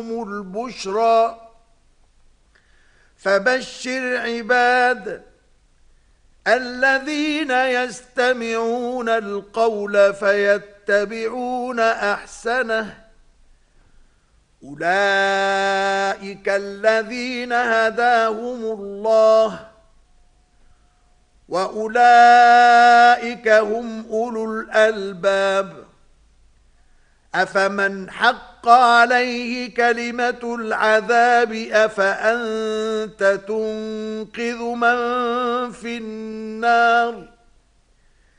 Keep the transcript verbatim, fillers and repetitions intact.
لهم البشرى فبشر عباد الذين يستمعون القول فيتبعون أحسنه أولئك الذين هداهم الله وأولئك هم أولو الألباب أفمن حق عليه كلمة العذاب أفأنت تنقذ من في النار